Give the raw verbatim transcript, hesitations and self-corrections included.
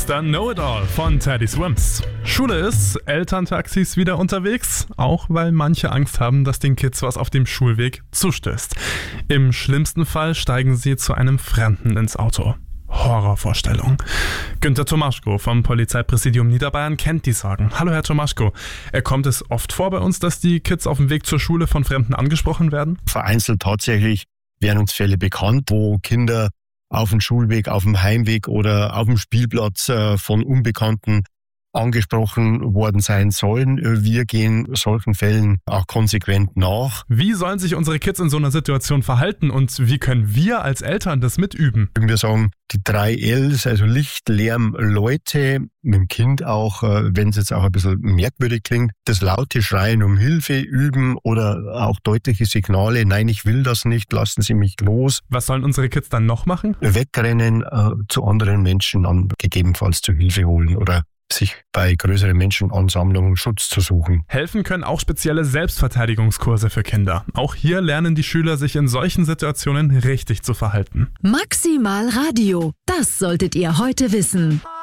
Mister Know-it-all von Teddy Swims. Schule ist, Elterntaxis wieder unterwegs, auch weil manche Angst haben, dass den Kids was auf dem Schulweg zustößt. Im schlimmsten Fall steigen sie zu einem Fremden ins Auto. Horrorvorstellung. Günter Tomaschko vom Polizeipräsidium Niederbayern kennt die Sorgen. Hallo Herr Tomaschko. Kommt es oft vor bei uns, dass die Kids auf dem Weg zur Schule von Fremden angesprochen werden? Vereinzelt tatsächlich werden uns Fälle bekannt, wo Kinder auf dem Schulweg, auf dem Heimweg oder auf dem Spielplatz äh, von Unbekannten angesprochen worden sein sollen. Wir gehen solchen Fällen auch konsequent nach. Wie sollen sich unsere Kids in so einer Situation verhalten und wie können wir als Eltern das mitüben? Wir sagen die drei L's, also Licht, Lärm, Leute, mit dem Kind auch, wenn es jetzt auch ein bisschen merkwürdig klingt, das laute Schreien um Hilfe üben oder auch deutliche Signale, nein, ich will das nicht, lassen Sie mich los. Was sollen unsere Kids dann noch machen? Wegrennen, äh, zu anderen Menschen, dann gegebenenfalls zu Hilfe holen oder sich bei größeren Menschenansammlungen Schutz zu suchen. Helfen können auch spezielle Selbstverteidigungskurse für Kinder. Auch hier lernen die Schüler, sich in solchen Situationen richtig zu verhalten. Maximal Radio, das solltet ihr heute wissen.